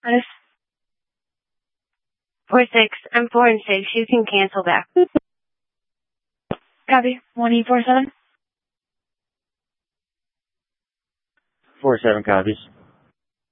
Honest. 4-6. I'm 4 and 6. You can cancel back. Copy. 1847. 47 copies.